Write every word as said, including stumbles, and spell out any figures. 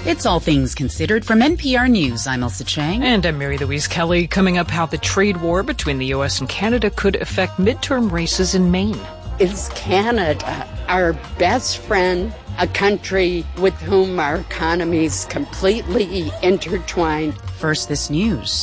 It's All Things Considered from N P R News. I'm Elsa Chang. And I'm Mary Louise Kelly. Coming up, how the trade war between the U S and Canada could affect midterm races in Maine. Is Canada our best friend, a country with whom our economies completely intertwined? First, this news.